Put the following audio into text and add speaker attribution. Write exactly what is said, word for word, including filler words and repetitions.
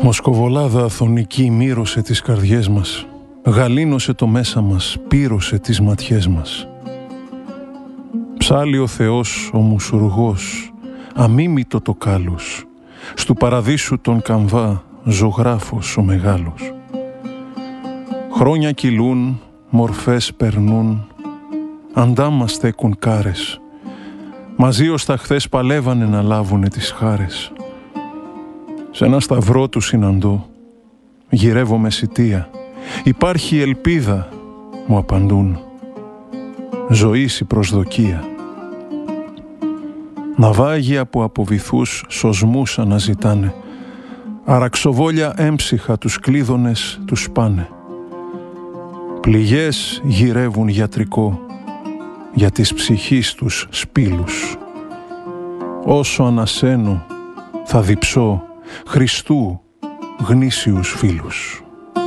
Speaker 1: Μοσκοβολάδα αθωνική μύρωσε τις καρδιές μας, γαλήνωσε το μέσα μας, πύρωσε τις ματιές μας. Ψάλλει ο Θεός ο μουσουργός, αμίμητο το κάλος, στου παραδείσου τον καμβά, ζωγράφος ο μεγάλος. Χρόνια κυλούν, μορφές περνούν, αντάμα στέκουν κάρες, μαζί ως τα χθες παλεύανε να λάβουνε τις χάρες. Σ' ένα σταυρό του συναντώ, γυρεύω με σιτεία, υπάρχει ελπίδα, μου απαντούν, ζωής η προσδοκία. Ναυάγια που από βυθούς σωσμούς αναζητάνε, αραξοβόλια έμψυχα τους κλείδωνες τους σπάνε. Πληγές γυρεύουν γιατρικό για της ψυχής τους σπήλους. Όσο ανασένω θα διψώ Χριστού γνήσιους φίλους.